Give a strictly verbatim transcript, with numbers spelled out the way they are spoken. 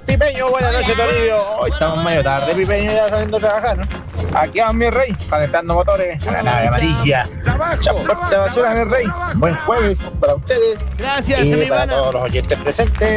Pipeño, buenas noches, Toribio. Hoy estamos medio tarde, Pipeño, ya saliendo a trabajar, ¿no? Aquí va mi rey, calentando motores a la nave amarilla. Transporte de basura, mi rey. Buen jueves para ustedes. Gracias, y mi para hermana. todos los oyentes presentes.